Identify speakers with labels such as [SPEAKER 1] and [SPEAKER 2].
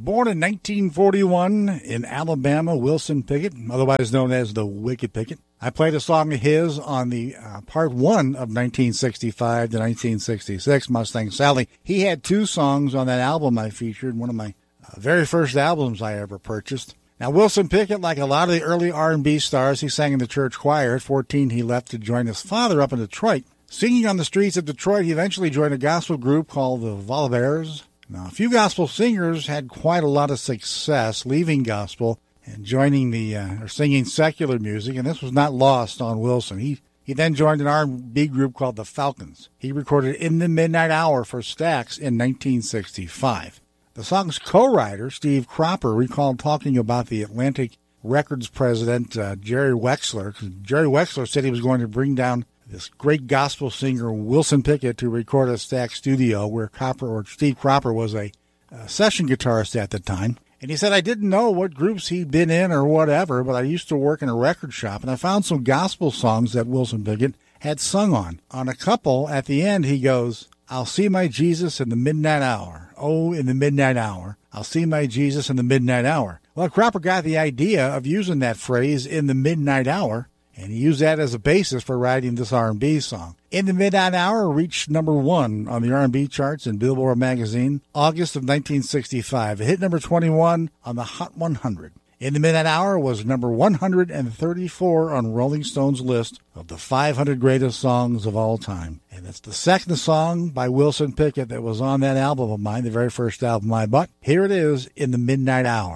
[SPEAKER 1] Born in 1941 in Alabama, Wilson Pickett, otherwise known as the Wicked Pickett. I played a song of his on the part one of 1965 to 1966, Mustang Sally. He had two songs on that album I featured, one of my very first albums I ever purchased. Now, Wilson Pickett, like a lot of the early R&B stars, he sang in the church choir. At 14, he left to join his father up in Detroit. Singing on the streets of Detroit, he eventually joined a gospel group called the Volivers. Now, a few gospel singers had quite a lot of success leaving gospel and joining or singing secular music, and this was not lost on Wilson. He then joined an R&B group called the Falcons. He recorded In the Midnight Hour for Stax in 1965. The song's co-writer, Steve Cropper, recalled talking about the Atlantic Records president, Jerry Wexler. Jerry Wexler said he was going to bring down this great gospel singer, Wilson Pickett, to record at Stax Studio, where Steve Cropper was a session guitarist at the time. And he said, I didn't know what groups he'd been in or whatever, but I used to work in a record shop, and I found some gospel songs that Wilson Pickett had sung on. On a couple, at the end, he goes, I'll see my Jesus in the midnight hour. Oh, in the midnight hour. I'll see my Jesus in the midnight hour. Well, Cropper got the idea of using that phrase, in the midnight hour, and he used that as a basis for writing this R&B song. In the Midnight Hour reached number one on the R&B charts in Billboard magazine, August of 1965. It hit number 21 on the Hot 100. In the Midnight Hour was number 134 on Rolling Stone's list of the 500 greatest songs of all time. And that's the second song by Wilson Pickett that was on that album of mine, the very first album I bought. Here it is, In the Midnight Hour.